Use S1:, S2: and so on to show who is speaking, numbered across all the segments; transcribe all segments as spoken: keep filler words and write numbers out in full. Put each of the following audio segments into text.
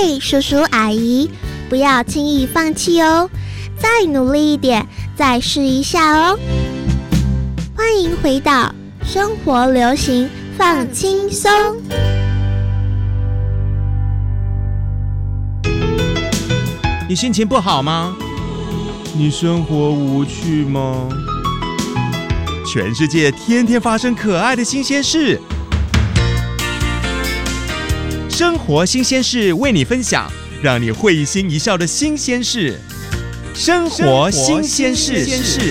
S1: 嘿，叔叔阿姨，不要轻易放弃哦，再努力一点，再试一下哦。欢迎回到生活流行放轻松。
S2: 你心情不好吗？你生活无趣吗？全世界天天发生可爱的新鲜事，生活新鲜事为你分享，让你会心一笑的新鲜事。生活新鲜事，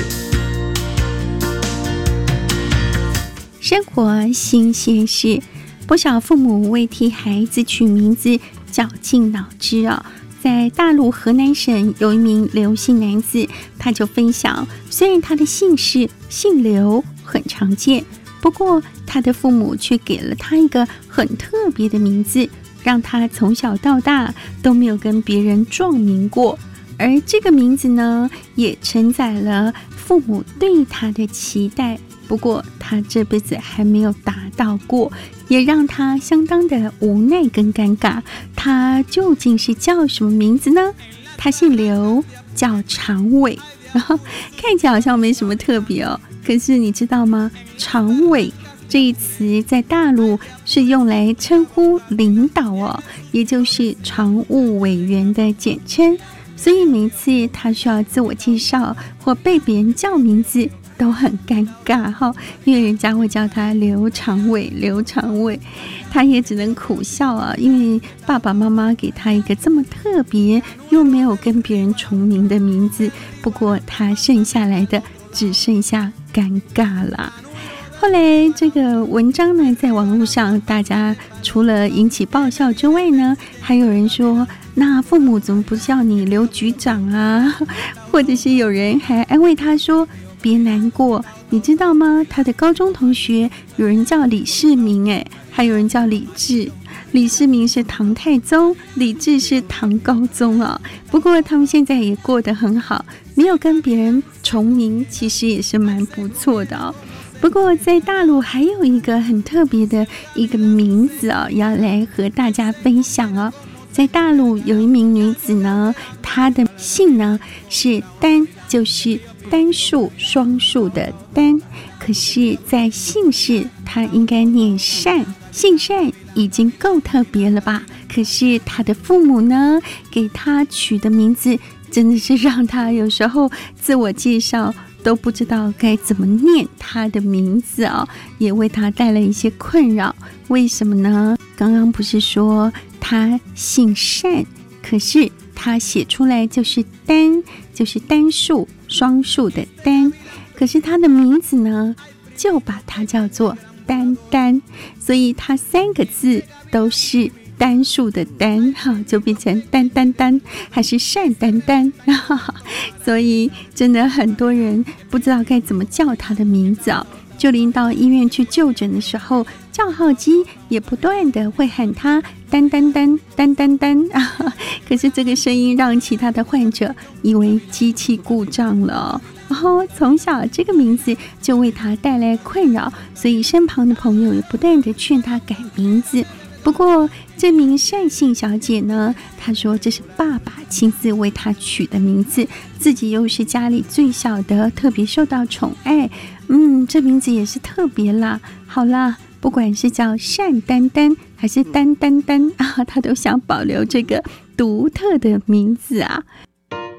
S3: 生活新鲜事。不少父母为替孩子取名字绞尽脑汁啊。在大陆河南省有一名刘姓男子，他就分享，虽然他的姓氏姓刘很常见，不过他的父母却给了他一个很特别的名字，让他从小到大都没有跟别人撞名过。而这个名字呢，也承载了父母对他的期待，不过他这辈子还没有达到过，也让他相当的无奈跟尴尬。他究竟是叫什么名字呢？他姓刘，叫常伟，然后看起来好像没什么特别哦。可是你知道吗？常伟这一词在大陆是用来称呼领导哦，也就是常务委员的简称。所以每次他需要自我介绍或被别人叫名字都很尴尬哈，因为人家会叫他刘常伟，刘常伟，他也只能苦笑啊，因为爸爸妈妈给他一个这么特别又没有跟别人重名的名字，不过他剩下来的只剩下尴尬啦。后来这个文章呢，在网络上大家除了引起爆笑之外呢，还有人说，那父母怎么不叫你刘局长啊？或者是有人还安慰他说，别难过，你知道吗？他的高中同学有人叫李世民，哎，还有人叫李治。李世民是唐太宗，李治是唐高宗啊。不过他们现在也过得很好，没有跟别人重名，其实也是蛮不错的哦。不过在大陆还有一个很特别的一个名字啊，要来和大家分享啊。在大陆有一名女子呢，她的姓呢是单，就是单数双数的单，可是在姓氏她应该念善，姓善已经够特别了吧？可是她的父母呢，给她取的名字真的是让她有时候自我介绍都不知道该怎么念他的名字哦，也为他带来一些困扰。为什么呢？刚刚不是说他姓单，可是他写出来就是单，就是单数双数的单，可是他的名字呢，就把它叫做丹丹，所以他三个字都是单数的单，就变成单单单，还是单单单，所以真的很多人不知道该怎么叫他的名字哦。就连到医院去就诊的时候，叫号机也不断的会喊他单单单单单单，可是这个声音让其他的患者以为机器故障了哦。然后从小这个名字就为他带来困扰，所以身旁的朋友也不断的劝他改名字。不过这名单姓小姐呢，她说这是爸爸亲自为她取的名字，自己又是家里最小的，特别受到宠爱，嗯，这名字也是特别啦。好啦，不管是叫单丹丹还是丹丹丹啊，她都想保留这个独特的名字啊。